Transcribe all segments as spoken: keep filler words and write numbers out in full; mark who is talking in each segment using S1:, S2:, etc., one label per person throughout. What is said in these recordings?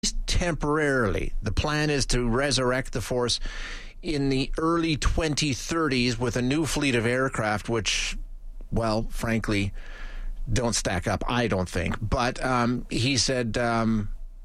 S1: temporarily. The plan is to resurrect the force in the early twenty thirties with a new fleet of aircraft, which, well, frankly, don't stack up, I don't think. But um, he said um,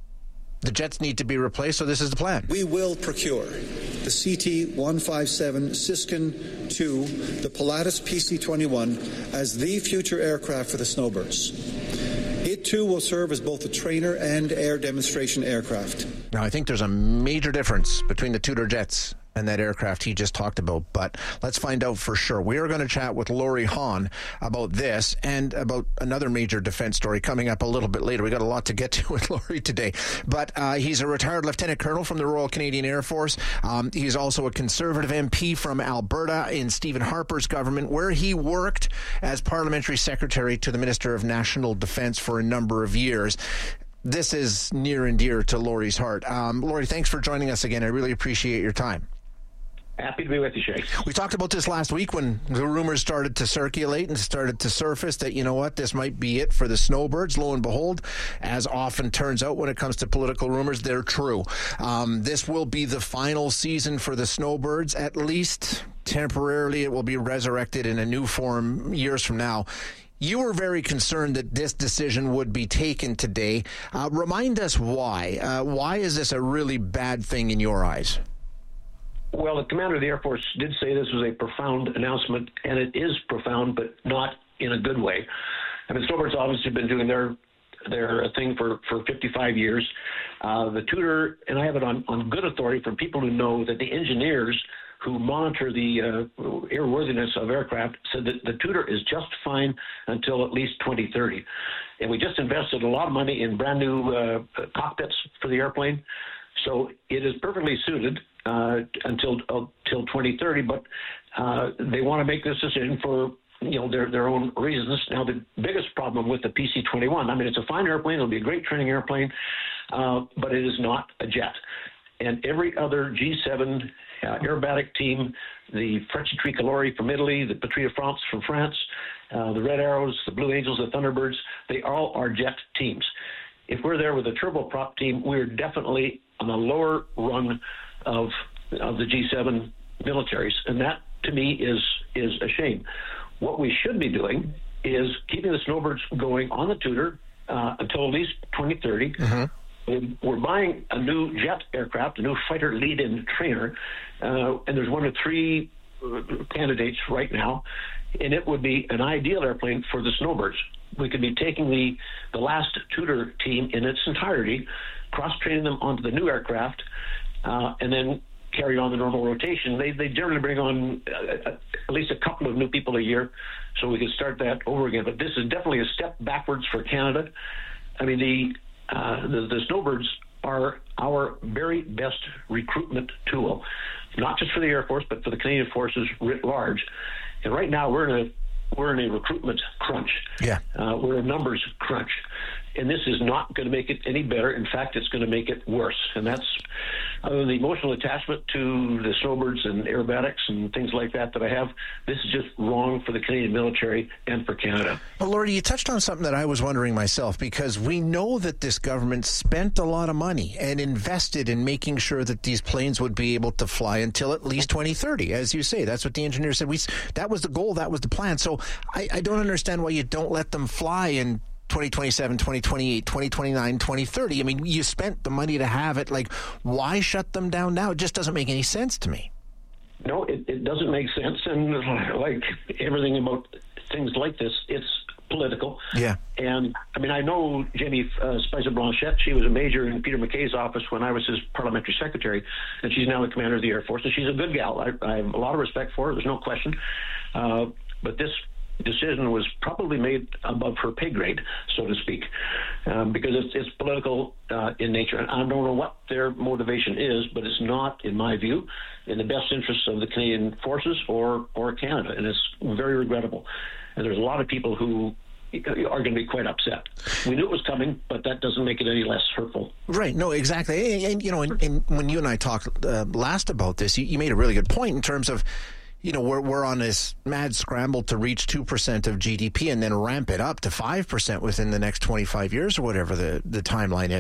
S1: the jets need to be replaced, so this is the plan.
S2: We will procure the C T one fifty-seven Siskin two, the Pilatus P C twenty-one, as the future aircraft for the Snowbirds. It, too, will serve as both a trainer and air demonstration aircraft.
S1: Now, I think there's a major difference between the Tudor jets and that aircraft he just talked about, but let's find out for sure. We are going to chat with Laurie Hahn about this and about another major defense story coming up a little bit later. We got a lot to get to with Laurie today, but uh, he's a retired lieutenant colonel from the Royal Canadian Air Force. Um, he's also a Conservative M P from Alberta in Stephen Harper's government, where he worked as parliamentary secretary to the Minister of National Defence for a number of years. This is near and dear to Laurie's heart. Um, Laurie, thanks for joining us again. I really appreciate your time.
S3: Happy to be with you, Shay.
S1: We talked about this last week when the rumors started to circulate and started to surface that, you know what, this might be it for the Snowbirds. Lo and behold, as often turns out when it comes to political rumors, they're true. Um, this will be the final season for the Snowbirds. At least temporarily, it will be resurrected in a new form years from now. You were very concerned that this decision would be taken today. Uh, remind us why. Uh, why is this a really bad thing in your eyes?
S3: Well, the commander of the Air Force did say this was a profound announcement, and it is profound, but not in a good way. I mean, Snowbirds obviously have been doing their their thing for, for fifty-five years. Uh, the Tudor, and I have it on, on good authority from people who know that the engineers who monitor the uh, airworthiness of aircraft said that the Tudor is just fine until at least twenty thirty. And we just invested a lot of money in brand new uh, cockpits for the airplane. So it is perfectly suited uh, until uh, till twenty thirty, but uh, they want to make this decision for you know their their own reasons. Now, the biggest problem with the P C twenty-one, I mean, it's a fine airplane. It'll be a great training airplane, uh, but it is not a jet. And every other G seven uh, aerobatic team, the Frecce Tricolori from Italy, the Patria France from France, uh, the Red Arrows, the Blue Angels, the Thunderbirds, they all are jet teams. If we're there with a turboprop team, we're definitely on a lower rung of of the G seven militaries, and that to me is is a shame. What we should be doing is keeping the Snowbirds going on the Tudor uh, until at least twenty thirty. Mm-hmm. We're buying a new jet aircraft, a new fighter lead-in trainer, uh, and there's one of three candidates right now, and it would be an ideal airplane for the Snowbirds. We could be taking the, the last Tudor team in its entirety, cross-training them onto the new aircraft, uh, and then carry on the normal rotation. They they generally bring on uh, at least a couple of new people a year, so we can start that over again. But this is definitely a step backwards for Canada. I mean, the uh, the, the Snowbirds are our very best recruitment tool, not just for the Air Force, but for the Canadian Forces writ large. And right now, we're in a we're in a recruitment crunch. Yeah, uh, we're a numbers crunch, and this is not going to make it any better. In fact, it's going to make it worse. And that's uh, the emotional attachment to the Snowbirds and aerobatics and things like that that I have. This is just wrong for the Canadian military and for Canada.
S1: Well, Lordy, you touched on something that I was wondering myself, because we know that this government spent a lot of money and invested in making sure that these planes would be able to fly until at least twenty thirty. As you say, that's what the engineer said. We that was the goal, that was the plan. So I, I don't understand why you don't let them fly in twenty twenty-seven, twenty twenty-eight, twenty twenty-nine, twenty thirty. I mean, you spent the money to have it. Like, why shut them down now? It just doesn't make any sense to me.
S3: No, it, it doesn't make sense. And like everything about things like this, it's political. Yeah. And I mean, I know Jamie uh, Spicer Blanchette. She was a major in Peter MacKay's office when I was his parliamentary secretary, and she's now the commander of the Air Force. And she's a good gal. I, I have a lot of respect for her. There's no question. Uh, but this decision was probably made above her pay grade, so to speak, um, because it's, it's political uh, in nature. And I don't know what their motivation is, but it's not, in my view, in the best interests of the Canadian Forces or, or Canada, and it's very regrettable. And there's a lot of people who are going to be quite upset. We knew it was coming, but that doesn't make it any less hurtful.
S1: Right. No, exactly. And, and you know, and, and when you and I talked uh, last about this, you, you made a really good point in terms of, you know, we're we're on this mad scramble to reach two percent of G D P and then ramp it up to five percent within the next twenty-five years or whatever the, the timeline is.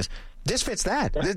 S1: This fits that. This,